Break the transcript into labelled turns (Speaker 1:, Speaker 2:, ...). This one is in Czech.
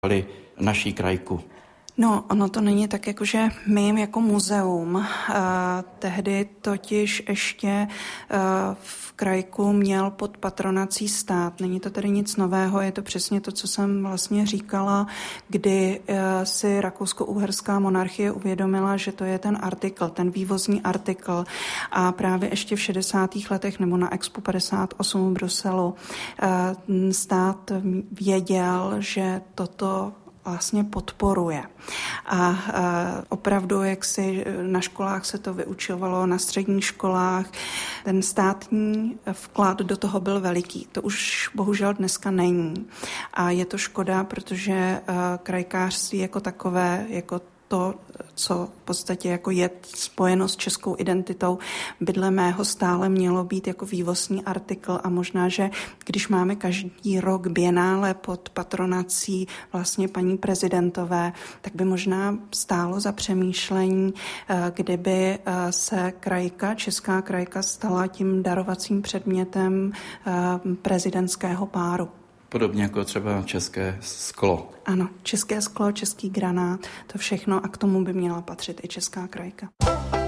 Speaker 1: naší krajku.
Speaker 2: No, ono to není tak, jakože my jako muzeum. Tehdy totiž ještě v krajku měl pod patronací stát. Není to tedy nic nového, je to přesně to, co jsem vlastně říkala, kdy si rakousko-uherská monarchie uvědomila, že to je ten artikl, ten vývozní artikl. A právě ještě v 60. letech nebo na Expo 58 v Bruselu stát věděl, že toto vlastně podporuje. A opravdu, jak si na školách se to vyučovalo, na středních školách, ten státní vklad do toho byl veliký. To už bohužel dneska není. A je to škoda, protože krajkářství jako takové, jako to, co v podstatě jako je spojeno s českou identitou, by dle mého stále mělo být jako vývozní artikl a možná, že když máme každý rok bienále pod patronací vlastně paní prezidentové, tak by možná stálo za přemýšlení, kdyby se krajka, česká krajka stala tím darovacím předmětem prezidentského páru.
Speaker 1: Podobně jako třeba české sklo.
Speaker 2: Ano, české sklo, český granát, to všechno a k tomu by měla patřit i česká krajka.